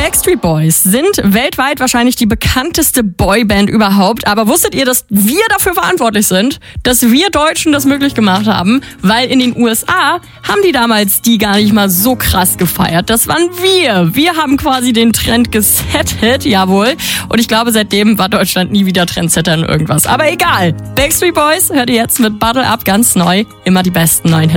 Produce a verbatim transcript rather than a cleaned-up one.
Backstreet Boys sind weltweit wahrscheinlich die bekannteste Boyband überhaupt. Aber wusstet ihr, dass wir dafür verantwortlich sind? Dass wir Deutschen das möglich gemacht haben? Weil in den U S A haben die damals die gar nicht mal so krass gefeiert. Das waren wir. Wir haben quasi den Trend gesettet, jawohl. Und ich glaube, seitdem war Deutschland nie wieder Trendsetter in irgendwas. Aber egal. Backstreet Boys hört ihr jetzt mit Bottle Up ganz neu. Immer die besten neuen Hits.